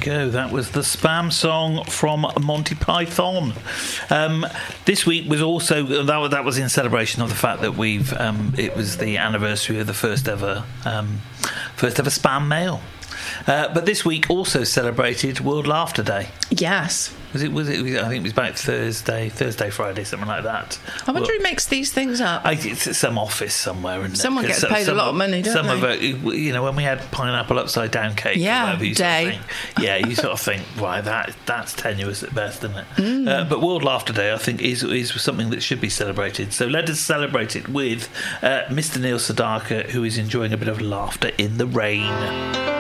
go. That was the Spam song from Monty Python. This week was also that was in celebration of the fact that it was the anniversary of the first ever Spam mail. But this week also celebrated World Laughter Day. Yes. I think it was about Thursday, Friday, something like that. I wonder who makes these things up. It's at some office somewhere. Isn't Someone it? gets paid a lot of money, don't they? When we had pineapple upside down cake, yeah, or whatever, you sort of think, right, that's tenuous at best, isn't it? But World Laughter Day, I think, is something that should be celebrated. So let us celebrate it with Mr. Neil Sedaka, who is enjoying a bit of laughter in the rain.